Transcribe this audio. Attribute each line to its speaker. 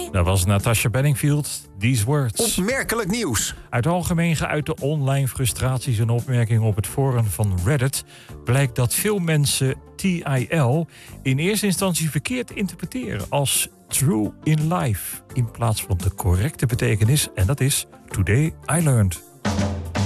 Speaker 1: Dat was Natasha Bedingfield, These Words.
Speaker 2: Opmerkelijk nieuws.
Speaker 1: Uit algemeen geuite online frustraties en opmerkingen op het forum van Reddit blijkt dat veel mensen TIL in eerste instantie verkeerd interpreteren als true in life in plaats van de correcte betekenis, en dat is Today I Learned.